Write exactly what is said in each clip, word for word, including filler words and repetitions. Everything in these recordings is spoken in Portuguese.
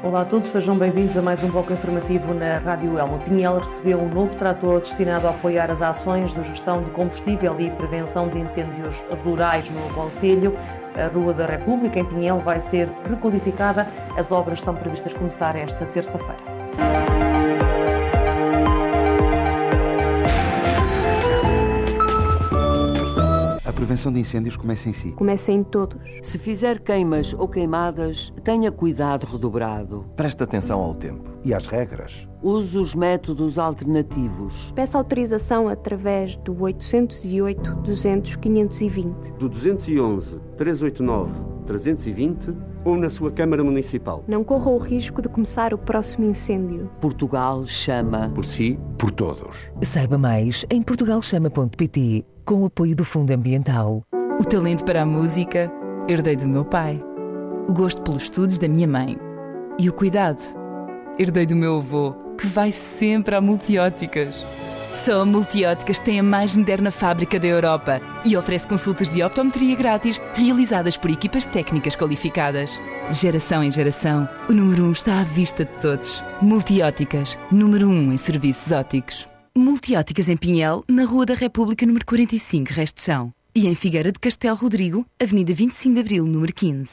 Olá a todos, sejam bem-vindos a mais um bloco informativo na Rádio Elmo. Pinhel recebeu um novo trator destinado a apoiar as ações de gestão de combustível e prevenção de incêndios rurais no concelho. A Rua da República, em Pinhel, vai ser requalificada. As obras estão previstas começar esta terça-feira. A prevenção de incêndios começa em si. Começa em todos. Se fizer queimas ou queimadas, tenha cuidado redobrado. Preste atenção ao tempo. E às regras. Use os métodos alternativos. Peça autorização através do oitocentos e oito, duzentos, quinhentos e vinte. Do duzentos e onze, trezentos e oitenta e nove, trezentos e vinte ou na sua Câmara Municipal. Não corra o risco de começar o próximo incêndio. Portugal chama. Por si, por todos. Saiba mais em portugal chama ponto pt, com o apoio do Fundo Ambiental. O talento para a música herdei do meu pai. O gosto pelos estudos da minha mãe. E o cuidado herdei do meu avô, que vai sempre a Multióticas. Só a Multióticas tem a mais moderna fábrica da Europa e oferece consultas de optometria grátis realizadas por equipas técnicas qualificadas. De geração em geração, o número um está à vista de todos. Multióticas, número um em serviços ópticos. Multióticas em Pinhel, na Rua da República, número quarenta e cinco, Resto de Chão. E em Figueira de Castelo Rodrigo, Avenida vinte e cinco de Abril, número quinze.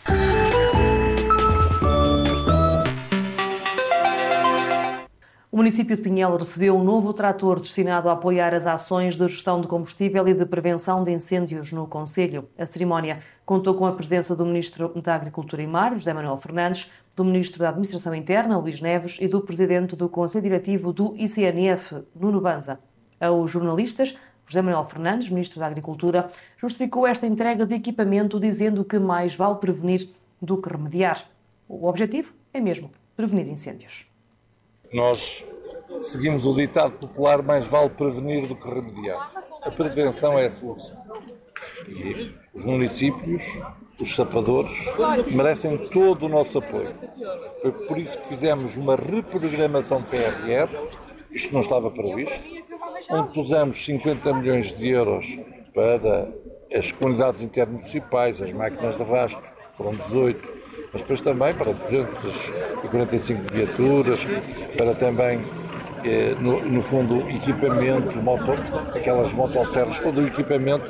O município de Pinhel recebeu um novo trator destinado a apoiar as ações de gestão de combustível e de prevenção de incêndios no concelho. A cerimónia contou com a presença do Ministro da Agricultura e Mar, José Manuel Fernandes, do Ministro da Administração Interna, Luís Neves, e do Presidente do Conselho Diretivo do I C N F, Nuno Banza. Aos jornalistas, José Manuel Fernandes, Ministro da Agricultura, justificou esta entrega de equipamento dizendo que mais vale prevenir do que remediar. O objetivo é mesmo prevenir incêndios. Nós seguimos o ditado popular, mais vale prevenir do que remediar. A prevenção é a solução. E os municípios, os sapadores, merecem todo o nosso apoio. Foi por isso que fizemos uma reprogramação P R R, isto não estava previsto, onde pusemos cinquenta milhões de euros para as comunidades intermunicipais, as máquinas de rastro, foram dezoito, mas depois também para duzentas e quarenta e cinco viaturas, para também, eh, no, no fundo, equipamento, moto, aquelas motosserras, todo o equipamento,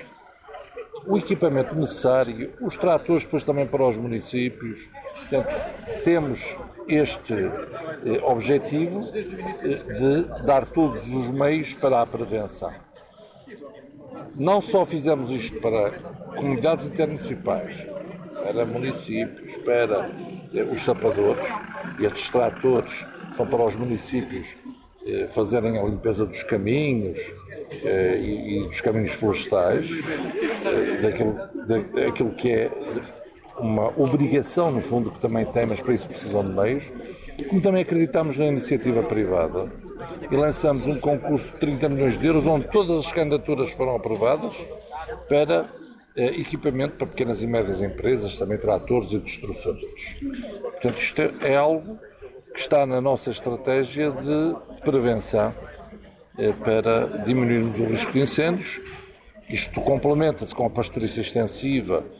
o equipamento necessário, os tratores depois também para os municípios. Portanto, temos este eh, objetivo eh, de dar todos os meios para a prevenção. Não só fizemos isto para comunidades intermunicipais, para municípios, para eh, os sapadores, e estes tratores são para os municípios eh, fazerem a limpeza dos caminhos eh, e, e dos caminhos florestais, eh, daquilo, da, daquilo que é uma obrigação, no fundo, que também tem, mas para isso precisam de meios, como também acreditamos na iniciativa privada e lançamos um concurso de trinta milhões de euros, onde todas as candidaturas foram aprovadas para equipamento para pequenas e médias empresas, também tratores e destroçadores. Portanto, isto é algo que está na nossa estratégia de prevenção para diminuirmos o risco de incêndios. Isto complementa-se com a pastorícia extensiva